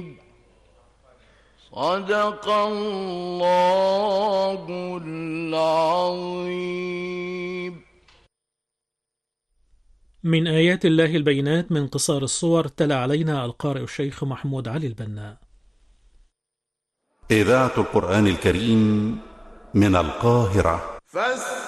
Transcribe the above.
صدق الله العظيم. من آيات الله البينات من قصار الصور تلا علينا القارئ الشيخ محمود علي البنا. إذاعة القرآن الكريم من القاهرة.